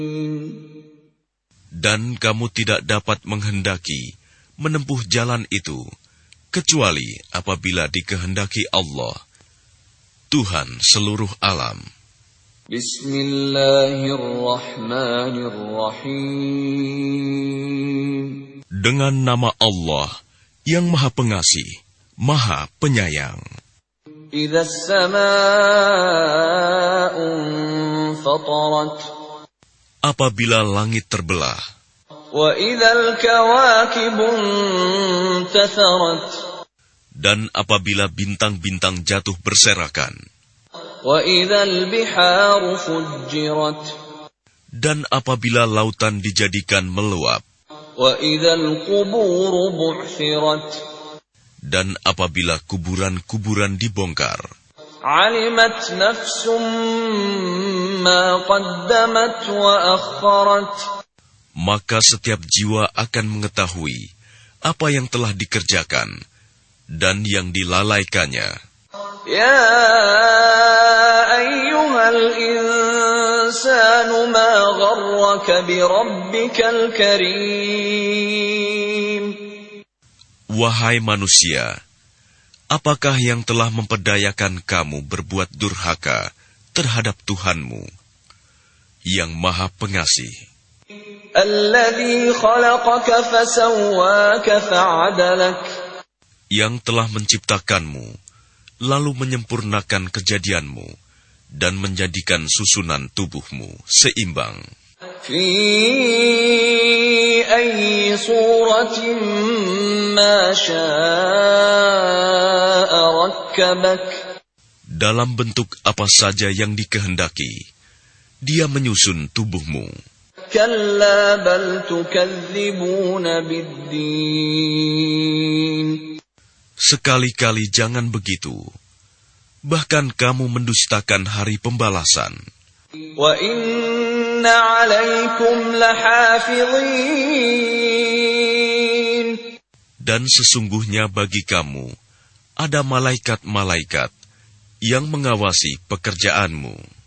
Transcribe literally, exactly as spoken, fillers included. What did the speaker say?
Dan kamu tidak dapat menghendaki menempuh jalan itu, kecuali apabila dikehendaki Allah, Tuhan seluruh alam. Bismillahirrahmanirrahim. Dengan nama Allah yang Maha Pengasih, Maha Penyayang. Idza as-samaa'u fatarat. Apabila langit terbelah. Wa idzal kawakibu intatharat. Dan apabila bintang-bintang jatuh berserakan. Wa idzal biharu fujjirat. Dan apabila lautan dijadikan meluap. Wa idzal quburu bu'thirat. Dan apabila kuburan-kuburan dibongkar. Alimat nafsum ma qaddamat wa akharat. Maka setiap jiwa akan mengetahui apa yang telah dikerjakan dan yang dilalaikannya. Ya ayyuhal insanu ma gharraka bi rabbikal karim. Wahai manusia, apakah yang telah memperdayakan kamu berbuat durhaka terhadap Tuhanmu yang Maha Pengasih? Alladzi khalaqaka fasawwaka fa'adalak. Yang telah menciptakanmu, lalu menyempurnakan kejadianmu dan menjadikan susunan tubuhmu seimbang. Fi ayyi suratin ma syaa rakkabak. Dalam bentuk apa saja yang dikehendaki, Dia menyusun tubuhmu. Kalla bal tukadzibuna biddin. Sekali-kali jangan begitu. Bahkan kamu mendustakan hari pembalasan. Wa inna 'alaikum lahafizin. Dan sesungguhnya bagi kamu ada malaikat-malaikat yang mengawasi pekerjaanmu.